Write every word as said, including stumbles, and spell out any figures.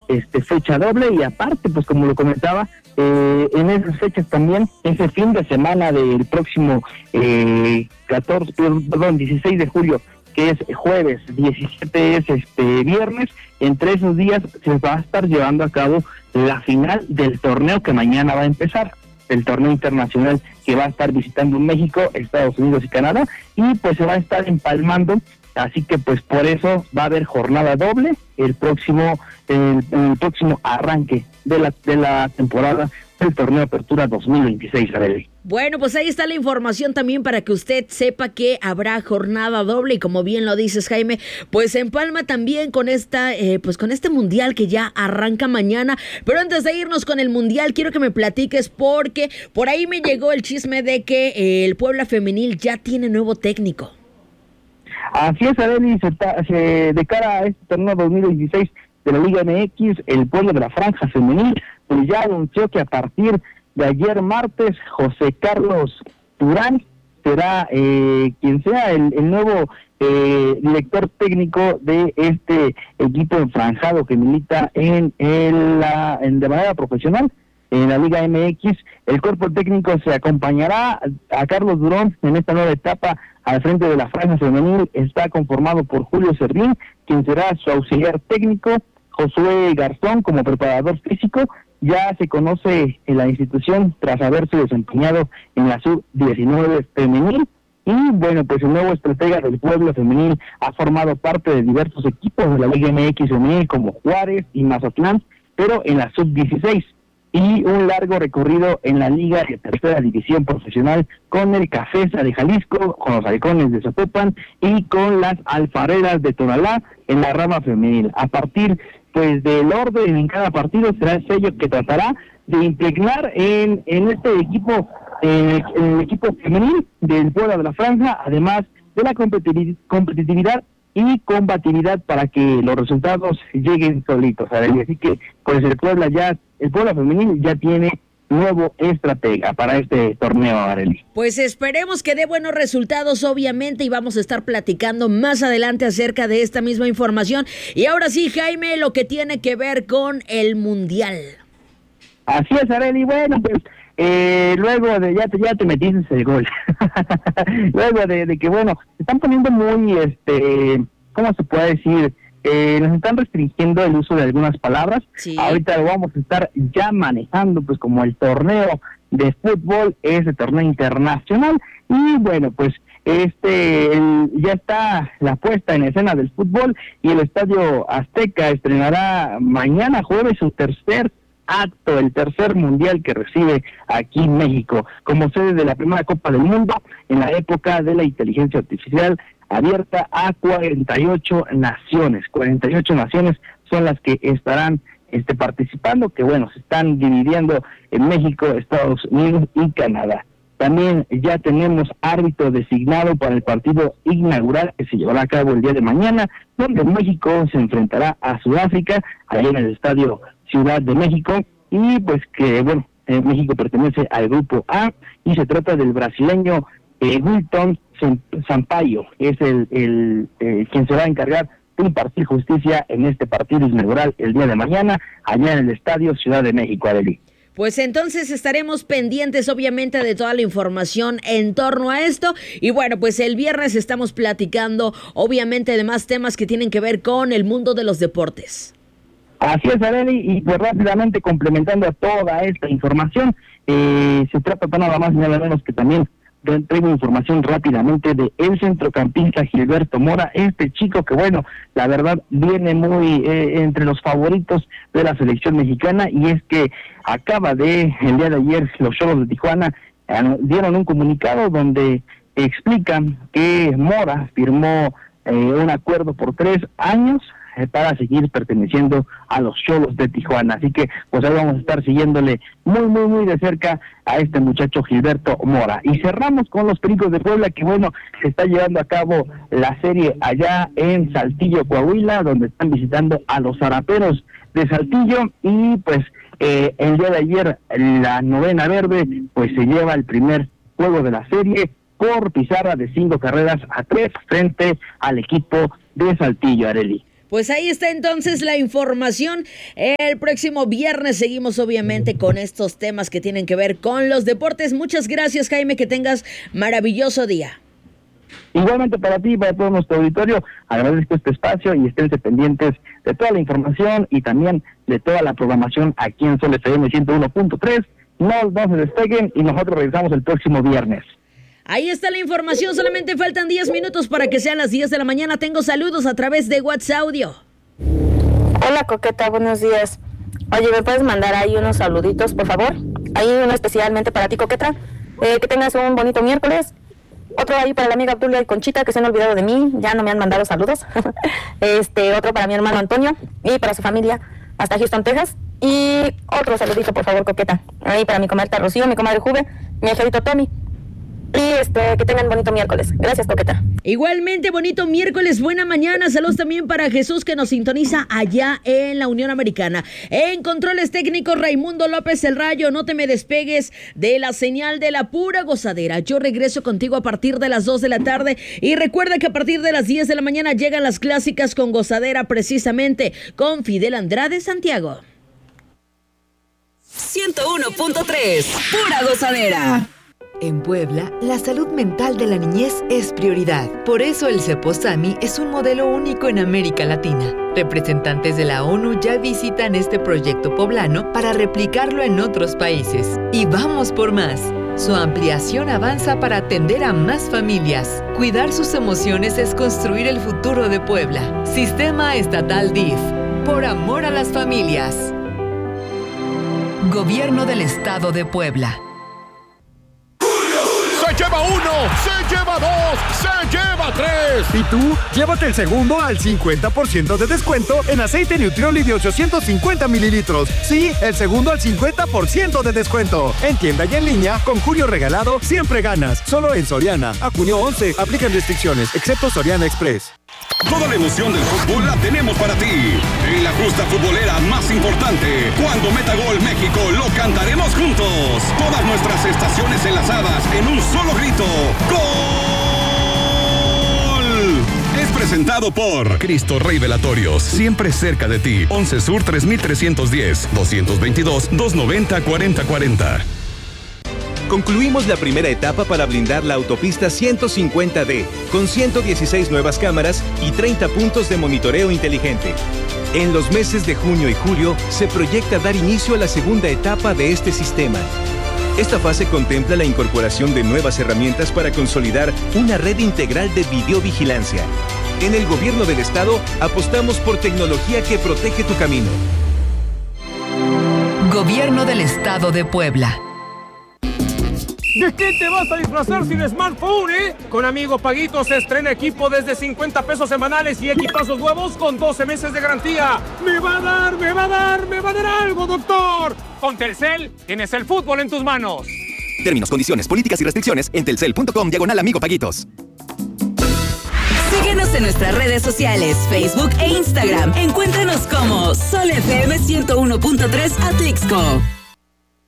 este fecha doble, y aparte, pues como lo comentaba, eh, en esas fechas también, ese fin de semana del próximo eh, catorce, perdón, dieciséis de julio, que es jueves, diecisiete es este viernes, entre esos días se va a estar llevando a cabo la final del torneo que mañana va a empezar, el torneo internacional que va a estar visitando México, Estados Unidos y Canadá, y pues se va a estar empalmando, así que pues por eso va a haber jornada doble el próximo el, el próximo arranque de la de la temporada del torneo Apertura dos mil veintiséis, Arely. Bueno, pues ahí está la información también para que usted sepa que habrá jornada doble, y como bien lo dices, Jaime, pues se empalma también con esta, eh, pues con este mundial que ya arranca mañana. Pero antes de irnos con el mundial, quiero que me platiques, porque por ahí me llegó el chisme de que eh, el Puebla Femenil ya tiene nuevo técnico. Así es, Arely, se, se, de cara a este torneo dos mil veintiséis de la Liga M X, el Puebla de la Franja Femenil pues ya anunció que a partir de ayer martes, José Carlos Durán será eh, quien sea el, el nuevo eh, director técnico de este equipo enfranjado que milita en, en la en, de manera profesional en la Liga M X. El cuerpo técnico se acompañará a Carlos Durán en esta nueva etapa al frente de la franja femenil. Está conformado por Julio Servín, quien será su auxiliar técnico, Josué Garzón como preparador físico. Ya se conoce en la institución tras haberse desempeñado en la sub diecinueve femenil. Y bueno, pues el nuevo estratega del Puebla Femenil ha formado parte de diversos equipos de la Liga M X femenil como Juárez y Mazatlán, pero en la sub dieciséis. Y un largo recorrido en la Liga de Tercera División Profesional con el Cafesa de Jalisco, con los Halcones de Zapopan y con las Alfareras de Tonalá en la rama femenil. A partir pues del orden en cada partido será el sello que tratará de impregnar en, en este equipo, eh, en el equipo femenil del Puebla de la Franja, además de la competitividad y combatividad para que los resultados lleguen solitos, ¿sabes? Así que pues el Puebla ya, el Puebla femenil ya tiene nuevo estratega para este torneo, Arely. Pues esperemos que dé buenos resultados, obviamente, y vamos a estar platicando más adelante acerca de esta misma información. Y ahora sí, Jaime, lo que tiene que ver con el Mundial. Así es, Arely. Bueno, pues eh, luego de ya te, ya te metiste el gol. luego de, de que, bueno, se están poniendo muy, este, ¿cómo se puede decir? Eh, nos están restringiendo el uso de algunas palabras. Sí. Ahorita lo vamos a estar ya manejando, pues como el torneo de fútbol, ese torneo internacional. Y bueno, pues este el, ya está la puesta en escena del fútbol, y el Estadio Azteca estrenará mañana jueves su tercer acto, el tercer mundial que recibe aquí en México, como sede de la primera Copa del Mundo en la época de la inteligencia artificial, abierta a cuarenta y ocho naciones. cuarenta y ocho naciones son las que estarán este, participando, que bueno, se están dividiendo en México, Estados Unidos y Canadá. También ya tenemos árbitro designado para el partido inaugural que se llevará a cabo el día de mañana, donde México se enfrentará a Sudáfrica, allá en el Estadio Ciudad de México, y pues que bueno, eh, México pertenece al grupo A, y se trata del brasileño eh, Wilton Sampaio, es el, el eh, quien se va a encargar de impartir justicia en este partido inaugural el día de mañana, allá en el Estadio Ciudad de México, Arely. Pues entonces estaremos pendientes, obviamente, de toda la información en torno a esto. Y bueno, pues el viernes estamos platicando, obviamente, de más temas que tienen que ver con el mundo de los deportes. Así es, Arely, y pues rápidamente complementando a toda esta información, eh, se trata nada más y nada menos que también traigo información rápidamente de el centrocampista Gilberto Mora, este chico que bueno, la verdad viene muy eh, entre los favoritos de la selección mexicana, y es que acaba de, el día de ayer, los Xolos de Tijuana eh, dieron un comunicado donde explican que Mora firmó eh, un acuerdo por tres años para seguir perteneciendo a los Xolos de Tijuana. Así que pues ahí vamos a estar siguiéndole muy, muy, muy de cerca a este muchacho Gilberto Mora. Y cerramos con los Pericos de Puebla, que bueno, se está llevando a cabo la serie allá en Saltillo, Coahuila, donde están visitando a los Zaraperos de Saltillo, y pues eh, el día de ayer la novena verde pues se lleva el primer juego de la serie por pizarra de cinco carreras a tres frente al equipo de Saltillo, Arely. Pues ahí está entonces la información. El próximo viernes seguimos obviamente con estos temas que tienen que ver con los deportes. Muchas gracias, Jaime, que tengas maravilloso día. Igualmente para ti y para todo nuestro auditorio, agradezco este espacio y estén pendientes de toda la información y también de toda la programación aquí en Sol F M ciento uno punto tres. No, no se despeguen y nosotros regresamos el próximo viernes. Ahí está la información, solamente faltan diez minutos para que sean las diez de la mañana. Tengo saludos a través de WhatsApp Audio. Hola, Coqueta, buenos días. Oye, ¿me puedes mandar ahí unos saluditos, por favor? Ahí uno especialmente para ti, Coqueta. Eh, que tengas un bonito miércoles. Otro ahí para la amiga Abdulia y Conchita, que se han olvidado de mí, ya no me han mandado saludos. este, otro para mi hermano Antonio y para su familia hasta Houston, Texas. Y otro saludito, por favor, Coqueta. Ahí para mi comadre Rocío, mi comadre Juve, mi ajerito Tommy. Y este, que tengan bonito miércoles. Gracias, Coqueta. Igualmente, bonito miércoles, buena mañana. Saludos también para Jesús, que nos sintoniza allá en la Unión Americana. En controles técnicos, Raimundo López el Rayo. No te me despegues de la señal de la pura gozadera. Yo regreso contigo a partir de las dos de la tarde. Y recuerda que a partir de las diez de la mañana llegan las clásicas con gozadera, precisamente con Fidel Andrade Santiago. ciento uno punto tres, pura gozadera. En Puebla, la salud mental de la niñez es prioridad. Por eso el Ceposami es un modelo único en América Latina. Representantes de la ONU ya visitan este proyecto poblano para replicarlo en otros países. Y vamos por más. Su ampliación avanza para atender a más familias. Cuidar sus emociones es construir el futuro de Puebla. Sistema Estatal D I F. Por amor a las familias. Gobierno del Estado de Puebla. ¡Se lleva uno! ¡Se lleva dos! ¡Se lleva tres! ¿Y tú? Llévate el segundo al cincuenta por ciento de descuento en aceite Nutrioli de ochocientos cincuenta mililitros. Sí, el segundo al cincuenta por ciento de descuento. En tienda y en línea, con Julio Regalado, siempre ganas. Solo en Soriana. A junio once, aplican restricciones, excepto Soriana Express. Toda la emoción del fútbol la tenemos para ti. En la justa futbolera más importante, cuando meta gol México, lo cantaremos juntos. Todas nuestras estaciones enlazadas en un solo grito. ¡Gol! Es presentado por Cristo Rey Velatorios, siempre cerca de ti. once Sur tres mil trescientos diez, doscientos veintidós, doscientos noventa, cuarenta cuarenta. Concluimos la primera etapa para blindar la autopista ciento cincuenta D, con ciento dieciséis nuevas cámaras y treinta puntos de monitoreo inteligente. En los meses de junio y julio se proyecta dar inicio a la segunda etapa de este sistema. Esta fase contempla la incorporación de nuevas herramientas para consolidar una red integral de videovigilancia. En el Gobierno del Estado apostamos por tecnología que protege tu camino. Gobierno del Estado de Puebla. ¿De qué te vas a disfrazar sin smartphone, eh? Con Amigo Paguito se estrena equipo desde cincuenta pesos semanales y equipazos nuevos con doce meses de garantía. ¡Me va a dar, me va a dar, me va a dar algo, doctor! Con Telcel tienes el fútbol en tus manos. Términos, condiciones, políticas y restricciones en telcel punto com diagonal Amigo Paguitos. Síguenos en nuestras redes sociales, Facebook e Instagram. Encuéntranos como Sol F M ciento uno punto tres Atlixco.